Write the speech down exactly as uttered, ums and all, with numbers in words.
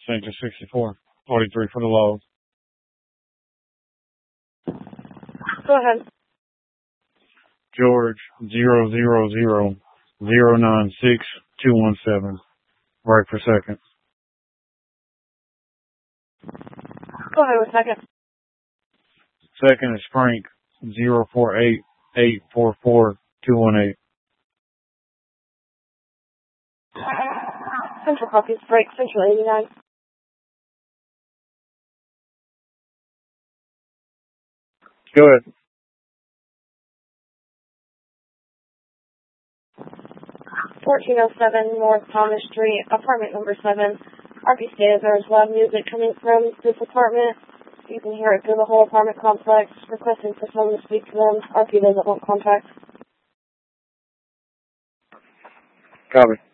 Sector sixty-four, forty-three for the low. Go ahead. George, zero zero zero zero nine six two one seven. Right for second. Go ahead with second. Second is Frank, zero four eight eight four four two one eight. Central copies, break, Central eighty-nine. Go ahead. fourteen oh seven North Thomas Street, apartment number seven. R P states there is loud music coming from this apartment. You can hear it through the whole apartment complex. Requesting for someone to speak to them. R P doesn't want contact. Copy.